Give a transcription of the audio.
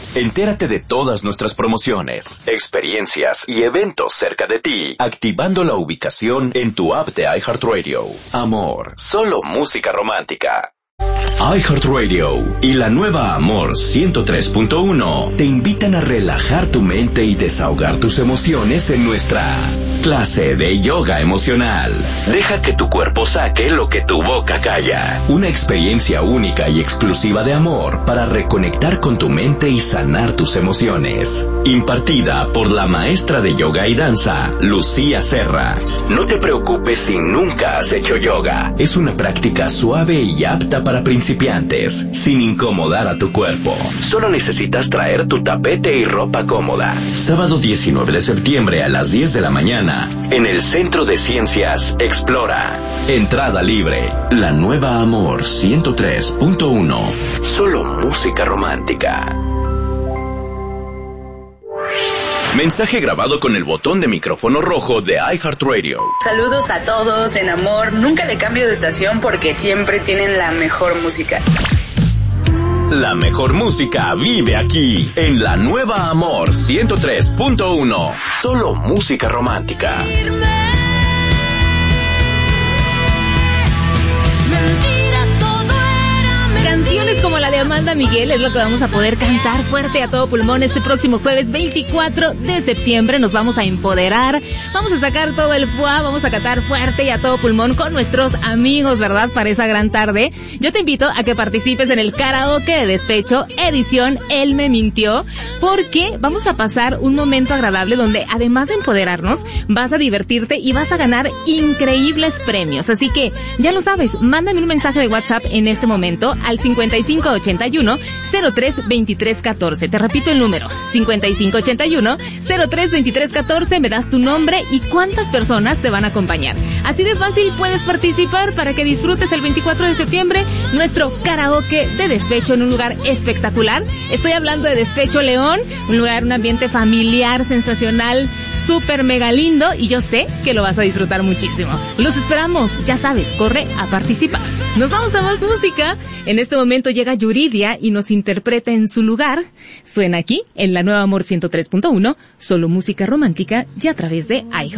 Entérate de todas nuestras promociones, experiencias y eventos cerca de ti, activando la ubicación en tu app de iHeartRadio. Amor, solo música romántica. iHeartRadio y la nueva Amor 103.1 te invitan a relajar tu mente y desahogar tus emociones en nuestra clase de yoga emocional. Deja que tu cuerpo saque lo que tu boca calla. Una experiencia única y exclusiva de amor para reconectar con tu mente y sanar tus emociones. Impartida por la maestra de yoga y danza, Lucía Serra. No te preocupes si nunca has hecho yoga. Es una práctica suave y apta para principiantes, sin incomodar a tu cuerpo. Solo necesitas traer tu tapete y ropa cómoda. Sábado 19 de septiembre a las 10 de la mañana, en el Centro de Ciencias Explora. Entrada libre. La nueva Amor 103.1. Solo música romántica. Mensaje grabado con el botón de micrófono rojo de iHeartRadio. Saludos a todos en Amor. Nunca le cambio de estación porque siempre tienen la mejor música. La mejor música vive aquí, en la nueva Amor 103.1. Solo música romántica. Canciones como la de Amanda Miguel es lo que vamos a poder cantar fuerte a todo pulmón este próximo jueves 24 de septiembre. Nos vamos a empoderar, vamos a sacar todo el fuá, vamos a cantar fuerte y a todo pulmón con nuestros amigos, ¿verdad? Para esa gran tarde. Yo te invito a que participes en el karaoke de despecho, edición Él me mintió, porque vamos a pasar un momento agradable donde además de empoderarnos, vas a divertirte y vas a ganar increíbles premios. Así que, ya lo sabes, mándame un mensaje de WhatsApp en este momento al 5581-032314. Te repito el número, 5581-032314. Me das tu nombre y cuántas personas te van a acompañar. Así de fácil puedes participar para que disfrutes el 24 de septiembre nuestro karaoke de despecho en un lugar espectacular. Estoy hablando de Despecho León, un lugar, un ambiente familiar, sensacional, súper mega lindo, y yo sé que lo vas a disfrutar muchísimo. Los esperamos, ya sabes, corre a participar. Nos vamos a más música. En este momento llega Yuridia y nos interpreta En su lugar. Suena aquí en la nueva Amor 103.1, solo música romántica y a través de iHeart.